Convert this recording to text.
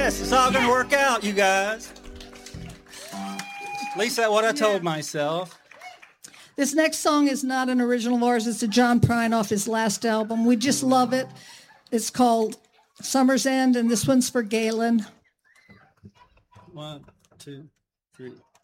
Yes, it's all gonna work out, you guys. At least that's what I told myself. This next song is not an original of ours. It's a John Prine off his last album. We just love it. It's called Summer's End, and this one's for Galen. 1, 2, 3.